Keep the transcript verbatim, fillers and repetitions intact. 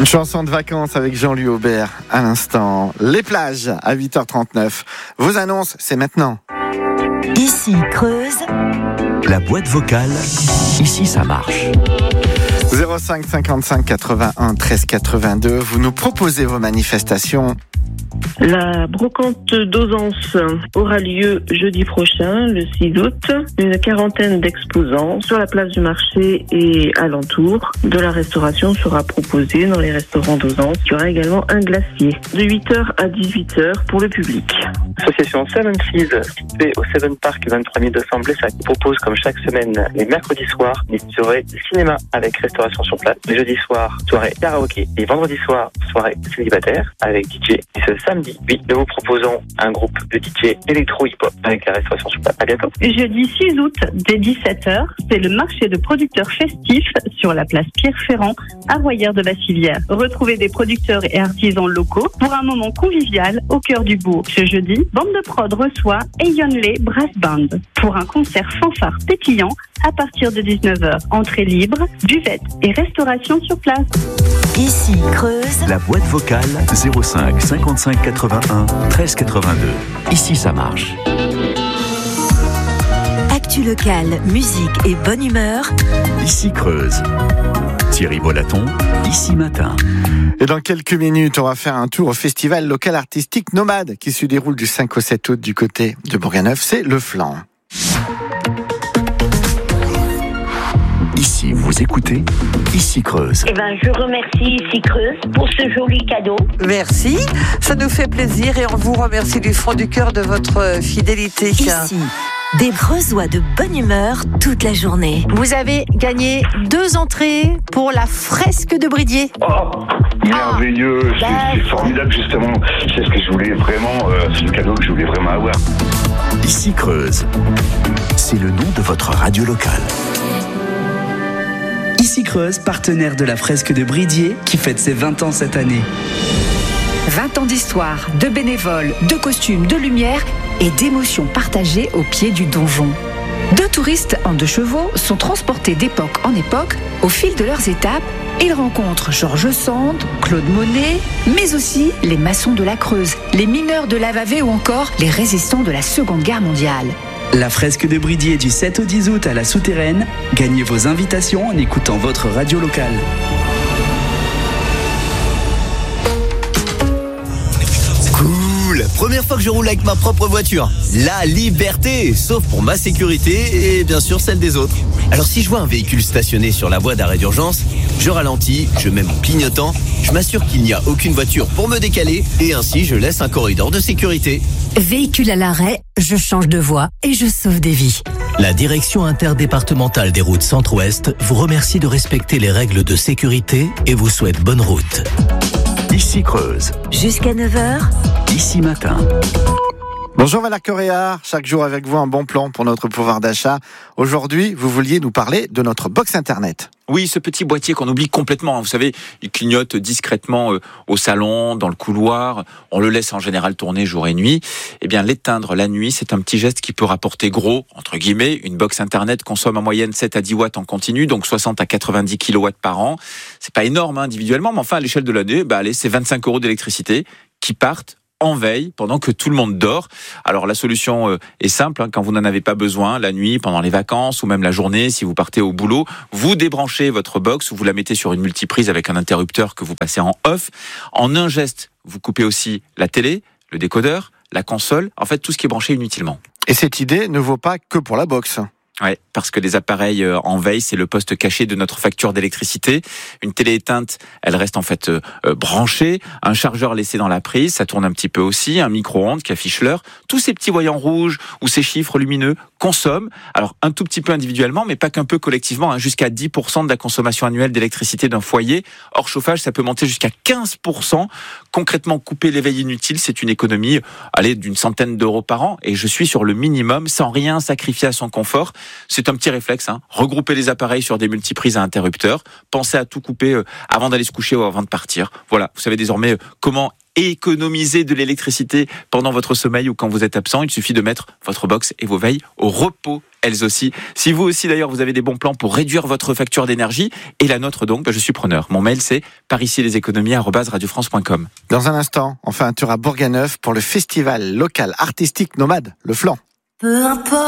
Une chanson de vacances avec Jean-Louis Aubert à l'instant. Les plages à huit heures trente-neuf. Vos annonces, c'est maintenant. Ici Creuse. La boîte vocale, ici ça marche. zéro cinq cinquante-cinq quatre-vingt-un treize quatre-vingt-deux. Vous nous proposez vos manifestations. La brocante d'Auzance aura lieu jeudi prochain, le six août. Une quarantaine d'exposants sur la place du marché et alentour. De la restauration sera proposée dans les restaurants d'Auzance. Il y aura également un glacier de huit heures à dix-huit heures pour le public. L'association Seven Seas, située au Seven Park vingt-trois mille deux cents Blessac, propose comme chaque semaine les mercredis soirs des soirées cinéma avec restauration sur place. Les jeudis soirs, soirée karaoké. Et vendredi soir, soirée célibataire avec D J. Et ce samedi, oui, nous vous proposons un groupe de D J électro-hip-hop avec la restauration sur place. À bientôt. Jeudi six août, dès dix-sept heures, c'est le marché de producteurs festifs sur la place Pierre-Ferrand à Royère-de-Bassivière. Retrouvez des producteurs et artisans locaux pour un moment convivial au cœur du bourg. Ce jeudi, Bande de Prod reçoit Ayonley Brass Band pour un concert fanfare pétillant à partir de dix-neuf heures. Entrée libre, buvette et restauration sur place. Ici Creuse. La boîte vocale zéro cinq cinquante-cinq quatre-vingt-un treize quatre-vingt-deux. Ici ça marche. Actu locale, musique et bonne humeur. Ici Creuse. Thierry Bolaton, ici matin. Et dans quelques minutes, on va faire un tour au festival local artistique Nomade qui se déroule du cinq au sept août du côté de Bourganeuf. C'est le Flanc. Ici, vous écoutez Ici Creuse. Eh ben, je remercie Ici Creuse pour ce joli cadeau. Merci, ça nous fait plaisir et on vous remercie du fond du cœur de votre fidélité. Ici, des Creusois de bonne humeur toute la journée. Vous avez gagné deux entrées pour la fresque de Bridier. Oh, merveilleux, ah, c'est, c'est formidable justement. C'est ce que je voulais vraiment, euh, c'est le cadeau que je voulais vraiment avoir. Ici Creuse, c'est le nom de votre radio locale. Ici Creuse, partenaire de la fresque de Bridier, qui fête ses vingt ans cette année. vingt ans d'histoire, de bénévoles, de costumes, de lumière et d'émotions partagées au pied du donjon. Deux touristes en deux chevaux sont transportés d'époque en époque au fil de leurs étapes. Ils rencontrent Georges Sand, Claude Monet, mais aussi les maçons de la Creuse, les mineurs de Lavavé ou encore les résistants de la Seconde Guerre mondiale. La fresque de Bridier du sept au dix août à la Souterraine. Gagnez vos invitations en écoutant votre radio locale. Cool, première fois que je roule avec ma propre voiture. La liberté, sauf pour ma sécurité et bien sûr celle des autres. Alors si je vois un véhicule stationné sur la voie d'arrêt d'urgence, je ralentis, je mets mon clignotant, je m'assure qu'il n'y a aucune voiture pour me décaler et ainsi je laisse un corridor de sécurité. Véhicule à l'arrêt, je change de voie et je sauve des vies. La direction interdépartementale des routes Centre-Ouest vous remercie de respecter les règles de sécurité et vous souhaite bonne route. Ici Creuse. Jusqu'à neuf heures. Ici matin. Bonjour Valère Coréard, chaque jour avec vous un bon plan pour notre pouvoir d'achat. Aujourd'hui, vous vouliez nous parler de notre box internet. Oui, ce petit boîtier qu'on oublie complètement. Vous savez, il clignote discrètement euh, au salon, dans le couloir. On le laisse en général tourner jour et nuit. Eh bien, l'éteindre la nuit, c'est un petit geste qui peut rapporter gros, entre guillemets. Une box internet consomme en moyenne sept à dix watts en continu, donc soixante à quatre-vingt-dix kilowatts par an. C'est pas énorme hein, individuellement, mais enfin, à l'échelle de l'année, bah, allez, c'est vingt-cinq euros d'électricité qui partent en veille pendant que tout le monde dort. Alors la solution euh, est simple, hein, quand vous n'en avez pas besoin, la nuit, pendant les vacances ou même la journée, si vous partez au boulot, vous débranchez votre box ou vous la mettez sur une multiprise avec un interrupteur que vous passez en off. En un geste, vous coupez aussi la télé, le décodeur, la console, en fait tout ce qui est branché inutilement. Et cette idée ne vaut pas que pour la box. Ouais, parce que les appareils en veille, c'est le poste caché de notre facture d'électricité. Une télé éteinte, elle reste en fait euh, branchée. Un chargeur laissé dans la prise, ça tourne un petit peu aussi. Un micro-ondes qui affiche l'heure. Tous ces petits voyants rouges ou ces chiffres lumineux consomment. Alors un tout petit peu individuellement, mais pas qu'un peu collectivement. Hein, jusqu'à dix pour cent de la consommation annuelle d'électricité d'un foyer. Hors chauffage, ça peut monter jusqu'à quinze pour cent. Concrètement, couper les veilles inutiles, c'est une économie, allez, d'une centaine d'euros par an. Et je suis sur le minimum, sans rien sacrifier à son confort. C'est un petit réflexe, hein. Regrouper les appareils sur des multiprises à interrupteurs, pensez à tout couper euh, avant d'aller se coucher ou avant de partir. Voilà, vous savez désormais euh, comment et économiser de l'électricité pendant votre sommeil ou quand vous êtes absent. Il suffit de mettre votre box et vos veilles au repos, elles aussi. Si vous aussi d'ailleurs vous avez des bons plans pour réduire votre facture d'énergie et la nôtre donc, ben, je suis preneur. Mon mail c'est par ici les économies arobase radio france point com. Dans un instant, on fait un tour à Bourganeuf pour le festival local artistique nomade, le Flan. Peu importe.